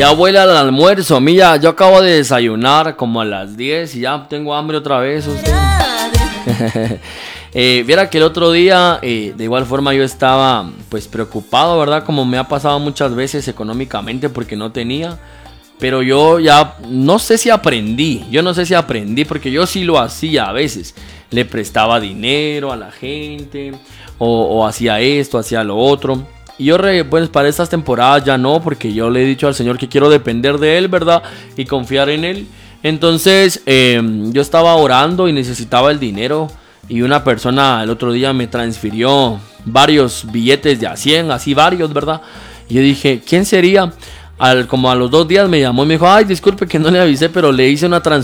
Ya huele al almuerzo, mía, yo acabo de desayunar como a las 10 y ya tengo hambre otra vez. Viera que el otro día, de igual forma yo estaba pues preocupado, ¿verdad? Como me ha pasado muchas veces económicamente porque no tenía. Pero yo ya no sé si aprendí, porque yo sí lo hacía a veces. Le prestaba dinero a la gente o hacía esto, hacía lo otro. Y yo pues para estas temporadas ya no, porque yo le he dicho al Señor que quiero depender de Él, ¿verdad? Y confiar en Él. Entonces yo estaba orando y necesitaba el dinero. Y una persona el otro día me transfirió varios billetes de a 100, así varios, ¿verdad? Y yo dije, ¿quién sería? Como a los 2 días me llamó y me dijo, ay, disculpe que no le avisé, pero le hice una transferencia